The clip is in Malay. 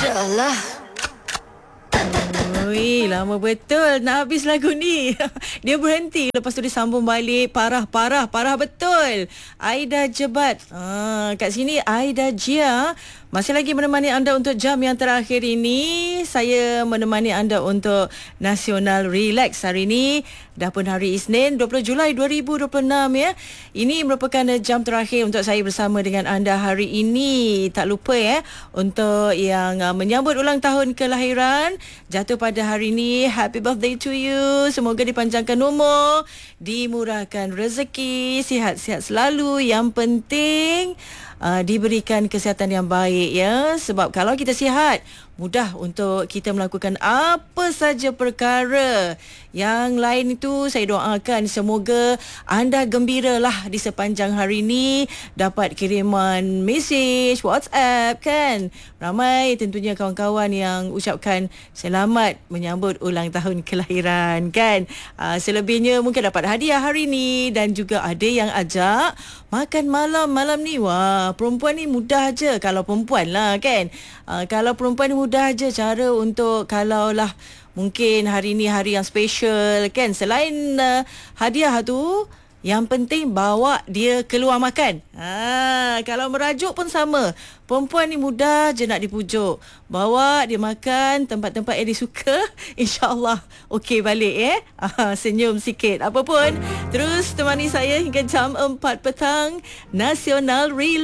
Dahlah. Ui, lama betul nak habis lagu ni. Dia berhenti, lepas tu dia sambung balik. Parah betul. Aida Jebat. Kat sini Aida Jia masih lagi menemani anda untuk jam yang terakhir ini. Saya menemani anda untuk Nasional Relax hari ini. Dah pun hari Isnin 20 Julai 2026 ya. Ini merupakan jam terakhir untuk saya bersama dengan anda hari ini. Tak lupa untuk yang menyambut ulang tahun kelahiran jatuh pada hari ini, happy birthday to you. Semoga dipanjangkan umur, dimurahkan rezeki, sihat-sihat selalu. Yang penting diberikan kesihatan yang baik ya. Sebab kalau kita sihat, mudah untuk kita melakukan apa saja perkara. Yang lain itu saya doakan semoga anda gembiralah di sepanjang hari ini, dapat kiriman mesej WhatsApp kan. Ramai tentunya kawan-kawan yang ucapkan selamat menyambut ulang tahun kelahiran kan. Selebihnya mungkin dapat hadiah hari ini, dan juga ada yang ajak makan malam ni. Wah, perempuan ni mudah je kalau perempuan lah kan. Kalau perempuan ni mudah je cara untuk, kalaulah mungkin hari ni hari yang special kan, selain hadiah tu, yang penting bawa dia keluar makan. Kalau merajuk pun sama. Perempuan ni mudah je nak dipujuk. Bawa dia makan tempat-tempat yang dia suka. InsyaAllah okey balik senyum sikit. Apa pun, terus temani saya hingga jam 4 petang. Nasional Relax.